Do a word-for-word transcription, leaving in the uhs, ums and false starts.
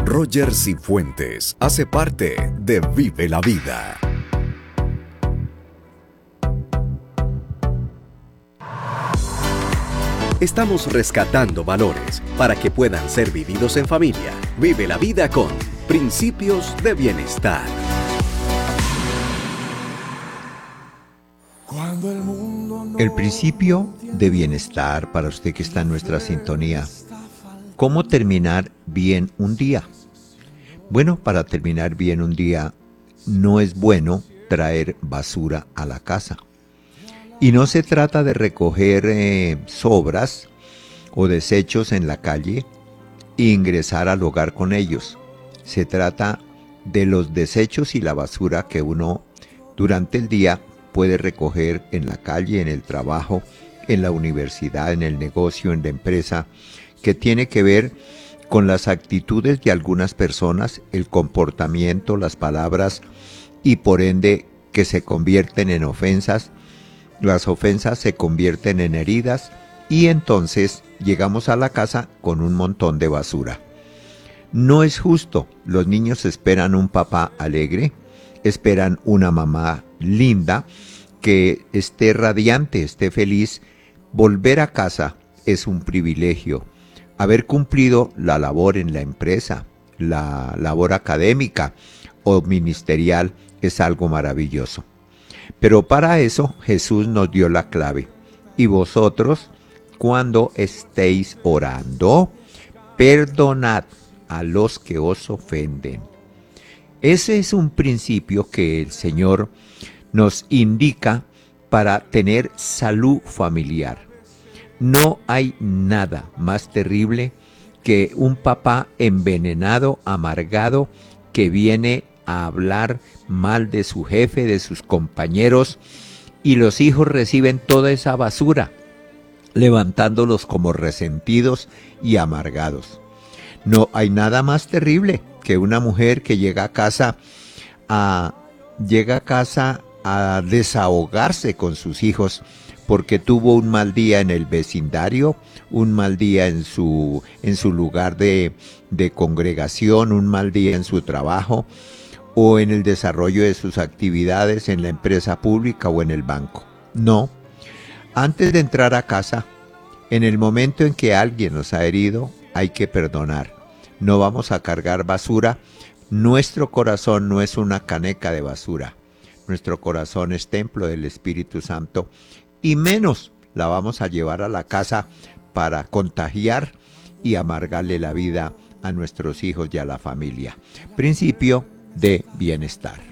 Roger Cifuentes hace parte de Vive la Vida. Estamos rescatando valores para que puedan ser vividos en familia. Vive la vida con Principios de Bienestar. El principio de bienestar para usted que está en nuestra sintonía. ¿Cómo terminar bien un día? Bueno, para terminar bien un día no es bueno traer basura a la casa. Y no se trata de recoger eh, sobras o desechos en la calle e ingresar al hogar con ellos. Se trata de los desechos y la basura que uno durante el día puede recoger en la calle, en el trabajo, en la universidad, en el negocio, en la empresa, que tiene que ver con las actitudes de algunas personas, el comportamiento, las palabras y por ende que se convierten en ofensas. Las ofensas se convierten en heridas y entonces llegamos a la casa con un montón de basura. No es justo. Los niños esperan un papá alegre, esperan una mamá linda, que esté radiante, esté feliz. Volver a casa es un privilegio. Haber cumplido la labor en la empresa, la labor académica o ministerial es algo maravilloso. Pero para eso Jesús nos dio la clave. Y vosotros, cuando estéis orando, perdonad a los que os ofenden. Ese es un principio que el Señor nos indica para tener salud familiar. No hay nada más terrible que un papá envenenado, amargado, que viene a hablar mal de su jefe, de sus compañeros, y los hijos reciben toda esa basura, levantándolos como resentidos y amargados. No hay nada más terrible que una mujer que llega a casa a, llega a casa a desahogarse con sus hijos porque tuvo un mal día en el vecindario, un mal día en su, en su lugar de, de congregación, un mal día en su trabajo o en el desarrollo de sus actividades en la empresa pública o en el banco. No, antes de entrar a casa, en el momento en que alguien nos ha herido, hay que perdonar. No vamos a cargar basura. Nuestro corazón no es una caneca de basura. Nuestro corazón es templo del Espíritu Santo y menos la vamos a llevar a la casa para contagiar y amargarle la vida a nuestros hijos y a la familia. Principio de bienestar.